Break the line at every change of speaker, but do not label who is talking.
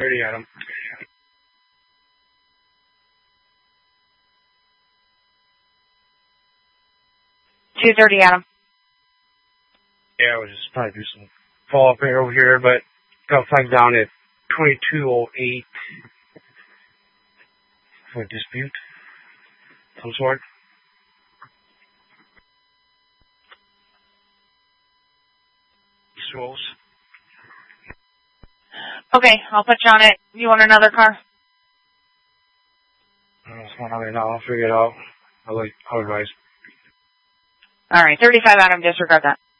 30 Adam.
230 Adam.
Yeah, I was just trying to do some follow-up over here, but got flagged down at 2208 for a dispute. Some sort. Swells.
Okay, I'll put you on it. You want another car?
What's going on right now? I'll figure it out. I'll advise.
All right, 35 Adam, disregard that.